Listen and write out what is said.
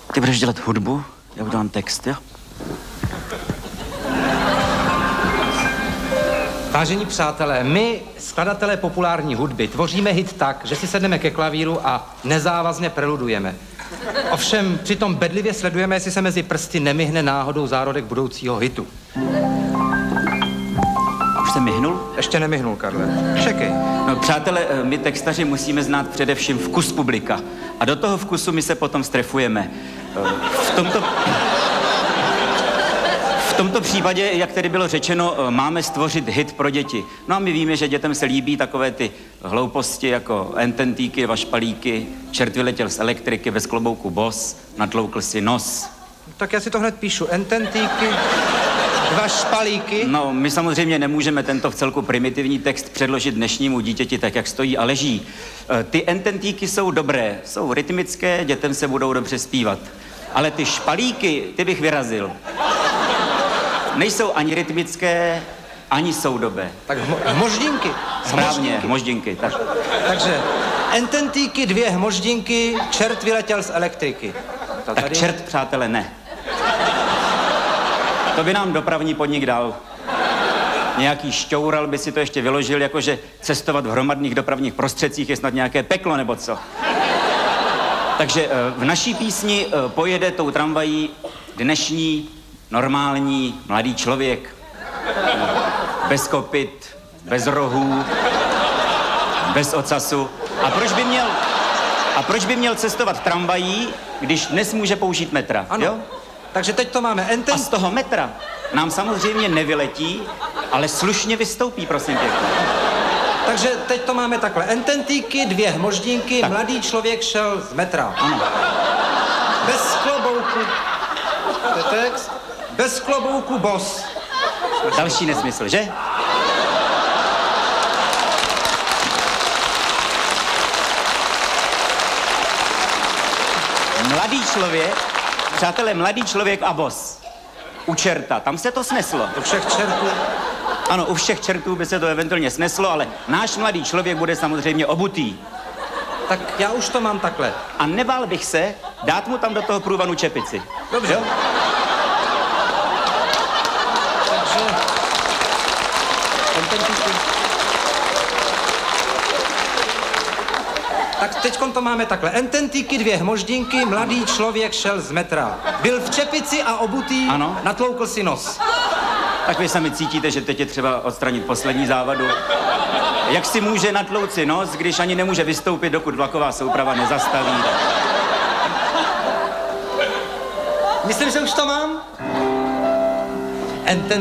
Ty budeš dělat hudbu, já udělám text, jo? Vážení přátelé, my, skladatelé populární hudby, tvoříme hit tak, že si sedneme ke klavíru a nezávazně preludujeme. Ovšem přitom bedlivě sledujeme, jestli se mezi prsty nemyhne náhodou zárodek budoucího hitu. Už se myhnul? Ještě nemyhnul, Karle. Čekej. No, přátelé, my textaři musíme znát především vkus publika. A do toho vkusu my se potom strefujeme. V tomto případě, jak tedy bylo řečeno, máme stvořit hit pro děti. No a my víme, že dětem se líbí takové ty hlouposti jako ententíky, vašpalíky, čert vyletěl z elektriky, bez klobouku bos, natloukl si nos. Tak já si to hned píšu. Ententíky, vašpalíky. No, my samozřejmě nemůžeme tento vcelku primitivní text předložit dnešnímu dítěti tak, jak stojí a leží. Ty ententíky jsou dobré, jsou rytmické, dětem se budou dobře zpívat. Ale ty špalíky, ty bych vyrazil. Nejsou ani rytmické, ani soudobé. Tak hmoždinky. Správně, hmoždinky, tak. Takže ententíky, 2 hmoždinky, čert vyletěl z elektriky. To Tak tady... čert, přátelé, ne. To by nám dopravní podnik dal. Nějaký šťoural by si to ještě vyložil, jakože cestovat v hromadných dopravních prostředcích je snad nějaké peklo, nebo co. Takže v naší písni pojede tou tramvají dnešní normální mladý člověk. Bez kopyt, bez rohů, bez ocasu. A proč by měl cestovat tramvají, když dnes může použít metra, ano. Jo? Takže teď to máme A z toho metra nám samozřejmě nevyletí, ale slušně vystoupí, prosím pěkně. Takže teď to máme takhle. Ententíky, 2 hmoždinky, Tak. mladý člověk šel z metra. Ano. Bez klobouku. To je text. Bez klobouku bos. Další nesmysl, že? Mladý člověk, přátelé, mladý člověk a bos. U čerta, tam se to sneslo. Do všech čertů. Ano, u všech čertů by se to eventuálně sneslo, ale náš mladý člověk bude samozřejmě obutý. Tak já už to mám takhle. A nebál bych se dát mu tam do toho průvanu čepici. Dobře. Jo? Takže... Ententíky. Tak teďkon to máme takhle. Ententíky, 2 hmoždinky, mladý člověk šel z metra. Byl v čepici a obutý, Ano. natloukl si nos. Tak vy sami cítíte, že teď je třeba odstranit poslední závadu. Jak si může natlouci nos, když ani nemůže vystoupit, dokud vlaková souprava nezastaví? Myslím, že už to mám.